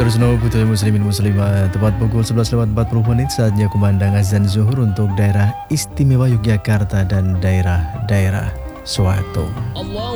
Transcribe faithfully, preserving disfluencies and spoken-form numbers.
terus no putra muslimin muslimat. Tepat pukul sebelas lewat empat puluh menit saatnya kumandang azan zuhur untuk daerah istimewa Yogyakarta dan daerah-daerah Soeharto.